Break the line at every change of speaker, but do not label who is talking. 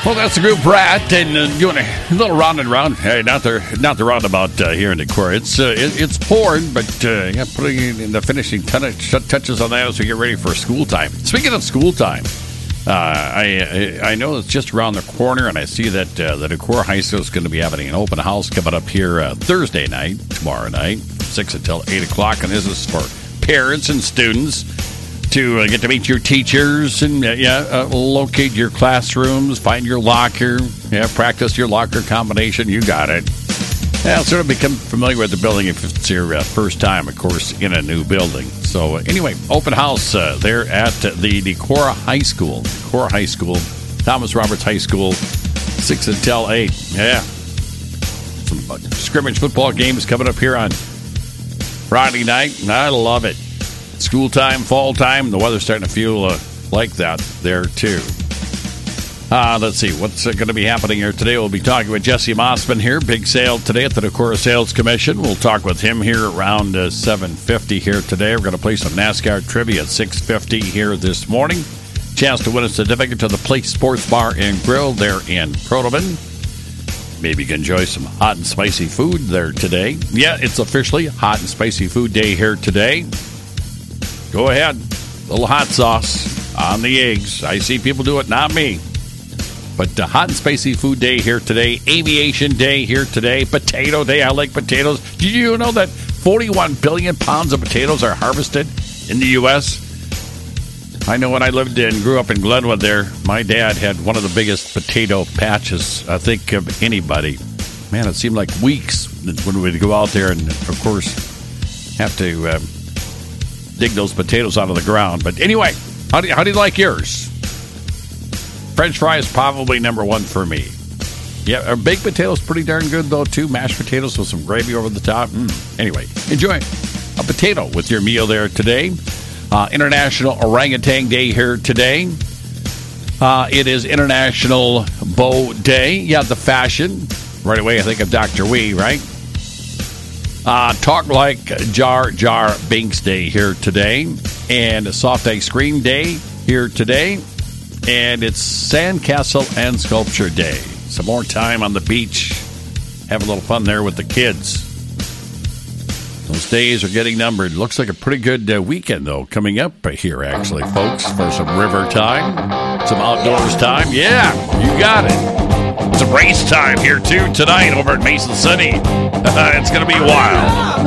Well, that's the group Brat, and doing a little round and round. Hey, not the roundabout here in Decorah. It's pouring, but putting in the finishing touches on that as we get ready for school time. Speaking of school time, I know it's just around the corner, and I see that the Decorah High School is going to be having an open house coming up here Thursday night, tomorrow night, 6 until 8 o'clock, and this is for parents and students to get to meet your teachers and locate your classrooms, find your locker, practice your locker combination. You got it. Sort of become familiar with the building if it's your first time, of course, in a new building. So anyway, open house there at the Decorah High School. Decorah High School, Thomas Roberts High School, 6 until 8. Yeah. Some scrimmage football games coming up here on Friday night. I love it. School time, fall time, the weather's starting to feel like that there, too. Let's see, what's going to be happening here today? We'll be talking with Jesse Mossman here. Big sale today at the Decorah Sales Commission. We'll talk with him here around 7:50 here today. We're going to play some NASCAR trivia at 6:50 here this morning. Chance to win a certificate to the Place Sports Bar and Grill there in Protoman. Maybe you can enjoy some hot and spicy food there today. Yeah, it's officially Hot and Spicy Food Day here today. Go ahead. A little hot sauce on the eggs. I see people do it, not me. But Hot and Spicy Food Day here today. Aviation Day here today. Potato Day. I like potatoes. Did you know that 41 billion pounds of potatoes are harvested in the U.S.? I know when I lived and grew up in Glenwood there, my dad had one of the biggest potato patches, I think, of anybody. Man, it seemed like weeks when we'd go out there and, of course, have to dig those potatoes out of the ground. But anyway, how do you like yours? French fries probably number one for me. Yeah, are baked potatoes pretty darn good, though, too? Mashed potatoes with some gravy over the top. Anyway, enjoy a potato with your meal there today. International Orangutan Day here today. It is International Bow Day. Yeah, the fashion. Right away, I think of Dr. Wee, right? Talk Like Jar Jar Binks Day here today. And Soft Ice Cream Day here today. And it's Sandcastle and Sculpture Day. Some more time on the beach. Have a little fun there with the kids. Those days are getting numbered. Looks like a pretty good weekend, though, coming up here, actually, folks, for some river time, some outdoors time. Yeah, you got it. It's a race time here, too, tonight over at Mason City. It's going to be wild.